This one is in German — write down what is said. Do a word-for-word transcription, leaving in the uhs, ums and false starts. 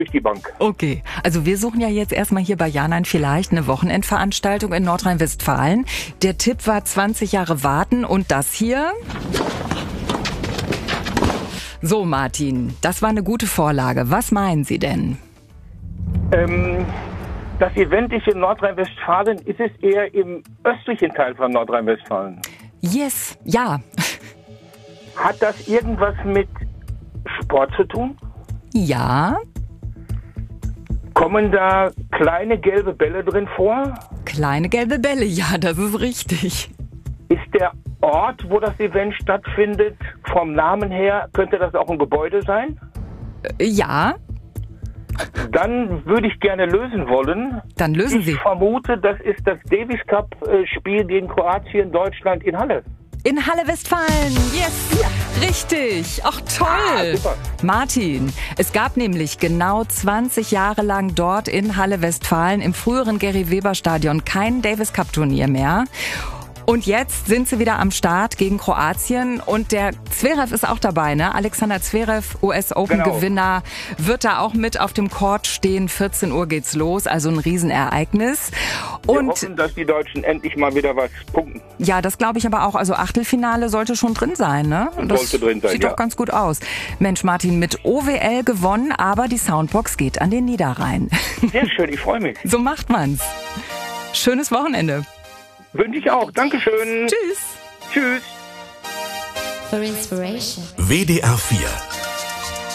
durch die Bank. Okay, also wir suchen ja jetzt erstmal hier bei Ja, Nein, Vielleicht eine Wochenendveranstaltung in Nordrhein-Westfalen. Der Tipp war zwanzig Jahre warten und das hier... So, Martin, das war eine gute Vorlage. Was meinen Sie denn? Ähm, das Event ist in Nordrhein-Westfalen. Ist es eher im östlichen Teil von Nordrhein-Westfalen? Yes, ja. Hat das irgendwas mit Sport zu tun? Ja. Kommen da kleine gelbe Bälle drin vor? Kleine gelbe Bälle, ja, das ist richtig. Ist der Ort, wo das Event stattfindet, vom Namen her, könnte das auch ein Gebäude sein? Äh, ja. Dann würde ich gerne lösen wollen. Dann lösen ich Sie. Ich vermute, das ist das Davis Cup Spiel gegen Kroatien, Deutschland in Halle. In Halle Westfalen, yes, ja. Richtig, ach toll. Ah, super. Martin, es gab nämlich genau zwanzig Jahre lang dort in Halle Westfalen im früheren Gary-Weber-Stadion kein Davis Cup Turnier mehr. Und jetzt sind sie wieder am Start gegen Kroatien und der Zverev ist auch dabei, ne? Alexander Zverev, U S Open Gewinner, genau. Wird da auch mit auf dem Court stehen. vierzehn Uhr geht's los, also ein Riesenereignis. Und wir hoffen, dass die Deutschen endlich mal wieder was punkten. Ja, das glaube ich aber auch. Also Achtelfinale sollte schon drin sein, ne? Das sollte drin sein, sieht ja. doch ganz gut aus. Mensch, Martin, mit O W L gewonnen, aber die Soundbox geht an den Niederrhein. Sehr schön, ich freue mich. So macht man's. Schönes Wochenende. Wünsche ich auch. Dankeschön. Tschüss. Tschüss. For inspiration. W D R vier